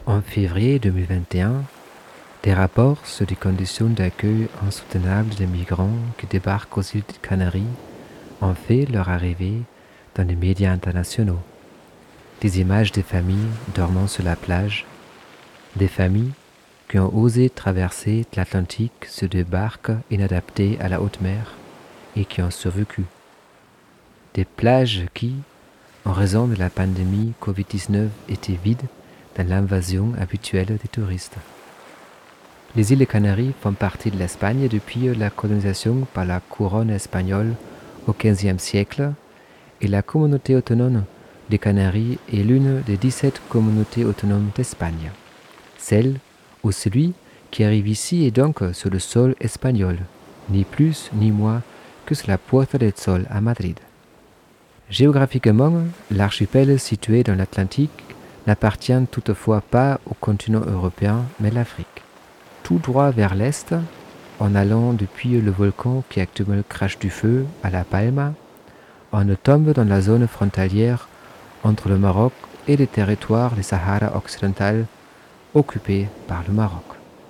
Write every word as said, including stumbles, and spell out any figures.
En février deux mille vingt et un, des rapports sur les conditions d'accueil insoutenables des migrants qui débarquent aux îles Canaries ont fait leur arrivée dans les médias internationaux. Des images des familles dormant sur la plage, des familles qui ont osé traverser l'Atlantique sur des barques inadaptées à la haute mer et qui ont survécu. Des plages qui, en raison de la pandémie covid dix-neuf, étaient vides dans l'invasion habituelle des touristes. Les îles Canaries font partie de l'Espagne depuis la colonisation par la couronne espagnole au quinzième siècle et la communauté autonome des Canaries est l'une des dix-sept communautés autonomes d'Espagne. Celle où celui qui arrive ici est donc sur le sol espagnol, ni plus ni moins que sur la Puerta del Sol à Madrid. Géographiquement, l'archipel situé dans l'Atlantique n'appartient toutefois pas au continent européen, mais l'Afrique. Tout droit vers l'est, en allant depuis le volcan qui actuellement crache du feu à La Palma, on tombe dans la zone frontalière entre le Maroc et les territoires du Sahara occidental occupés par le Maroc.